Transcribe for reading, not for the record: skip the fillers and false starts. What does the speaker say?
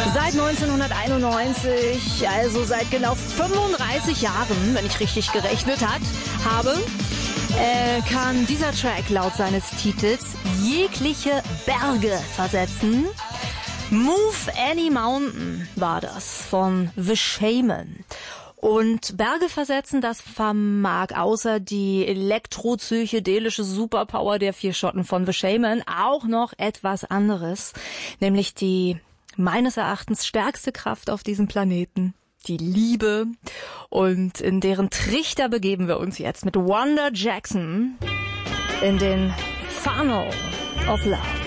Seit 1991, also seit genau 35 Jahren, wenn ich richtig gerechnet habe, kann dieser Track laut seines Titels jegliche Berge versetzen. Move Any Mountain war das von The Shaman. Und Berge versetzen, das vermag außer die elektro-psychedelische Superpower der 4 Schotten von The Shaman auch noch etwas anderes, nämlich die meines Erachtens stärkste Kraft auf diesem Planeten, die Liebe. Und in deren Trichter begeben wir uns jetzt mit Wanda Jackson in den Funnel of Love.